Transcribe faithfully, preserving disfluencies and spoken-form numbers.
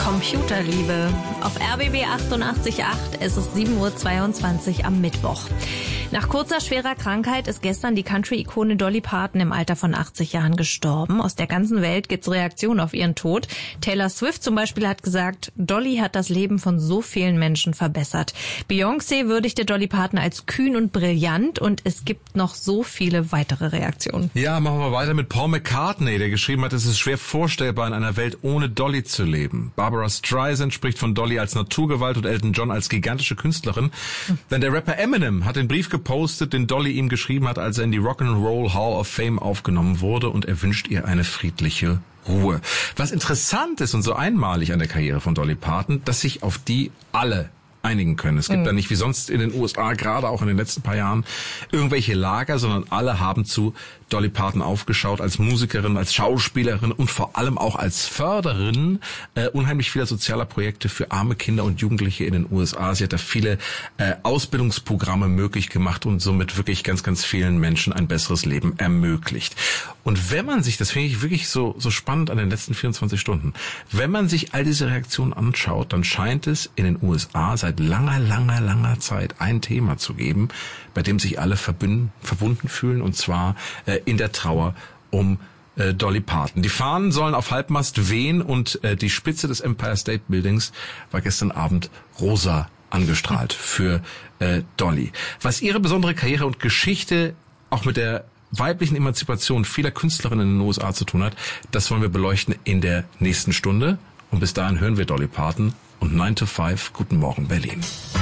Computerliebe. Auf R B B achtundachtzig Komma acht, es ist sieben Uhr zweiundzwanzig am Mittwoch. Nach kurzer, schwerer Krankheit ist gestern die Country-Ikone Dolly Parton im Alter von achtzig Jahren gestorben. Aus der ganzen Welt gibt's Reaktionen auf ihren Tod. Taylor Swift zum Beispiel hat gesagt, Dolly hat das Leben von so vielen Menschen verbessert. Beyoncé würdigte Dolly Parton als kühn und brillant und es gibt noch so viele weitere Reaktionen. Ja, machen wir weiter mit Paul McCartney, der geschrieben hat, es ist schwer vorstellbar, in einer Welt ohne Dolly zu leben. Barbara Streisand spricht von Dolly als Naturgewalt und Elton John als gigantische Künstlerin. Hm. Denn der Rapper Eminem hat den Brief gepostet, den Dolly ihm geschrieben hat, als er in die Rock'n'Roll Hall of Fame aufgenommen wurde, und er wünscht ihr eine friedliche Ruhe. Was interessant ist und so einmalig an der Karriere von Dolly Parton, dass sich auf die alle einigen können. Es gibt mhm. da nicht wie sonst in den U S A, gerade auch in den letzten paar Jahren, irgendwelche Lager, sondern alle haben zu Dolly Parton aufgeschaut als Musikerin, als Schauspielerin und vor allem auch als Förderin äh, unheimlich vieler sozialer Projekte für arme Kinder und Jugendliche in den U S A. Sie hat da viele äh, Ausbildungsprogramme möglich gemacht und somit wirklich ganz, ganz vielen Menschen ein besseres Leben ermöglicht. Und wenn man sich, das finde ich wirklich so so spannend an den letzten vierundzwanzig Stunden, wenn man sich all diese Reaktionen anschaut, dann scheint es in den U S A seit langer, langer, langer Zeit ein Thema zu geben, bei dem sich alle verbünden, verbunden fühlen, und zwar äh, in der Trauer um äh, Dolly Parton. Die Fahnen sollen auf Halbmast wehen und äh, die Spitze des Empire State Buildings war gestern Abend rosa angestrahlt für äh, Dolly. Was ihre besondere Karriere und Geschichte auch mit der weiblichen Emanzipation vieler Künstlerinnen in den U S A zu tun hat, das wollen wir beleuchten in der nächsten Stunde. Und bis dahin hören wir Dolly Parton und nine to five. Guten Morgen, Berlin.